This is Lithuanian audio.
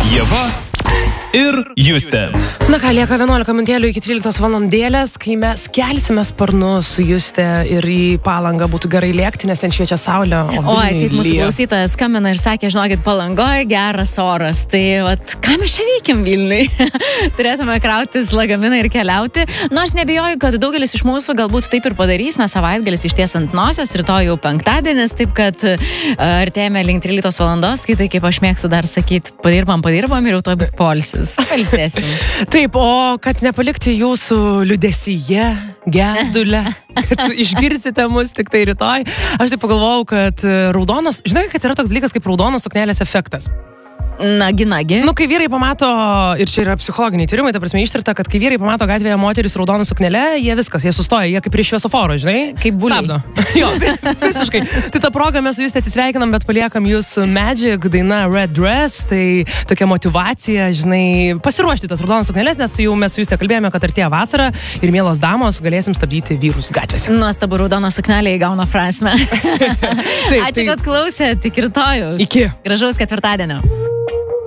Ieva ir Justė. Na ką, lieka 11 minutėlių iki 13 valandėlės, kai mes kelsime sparnus su Justė ir į Palangą būtų gerai lėkti, nes ten šviečia saulė. Oi, taip mūsų klausytojas skambina ir sakė, žinokit, Palangoje geras oras. Tai vat, ką mes čia veikim Vilniui? Turėtume krautis lagaminą ir keliauti. Nors nebijoju, kad daugelis iš mūsų galbūt taip ir padarys, nes savaitgalis išties ant nosios, rytoj jau penktadienis, taip kad artėjame link 13 valandos, kai tai, kaip aš mėgstu dar sakyti, padirbam ir jau to bus poilsis. Pailsėsim. Taip, o kad nepalikti jūsų liūdesyje, gedule, kad išgirsite mus tik tai rytoj, aš taip pagalvojau, kad raudonas, žinai, kad yra toks dalykas kaip raudonos suknelės efektas. Nagi. Nu, kai vyrai pamato, ir čia yra psichologiniai tyrimai, ta prasme ištirta, kad kai vyrai pamato gatvėje moteris raudonų suknelę, jie sustoja, jie kaip prie šviesoforo, žinai? Kaip buliai. Stabdo. Jo, visiškai. Tai tą progą mes su Justė atsisveikinam, bet paliekam jūs Magic, daina Red Dress, tai tokia motyvacija, žinai, pasiruošti tas raudonas suknelės, nes jau mes su Justė kalbėjome, kad artėja vasara ir mielos damos galėsim stabdyti vyrus gatvėse. Nuostabu, raudona suknelė įgauna prasmę. Ačiū, kad klausėt, iki rytojaus. Iki. Gražaus ketvirtadienio.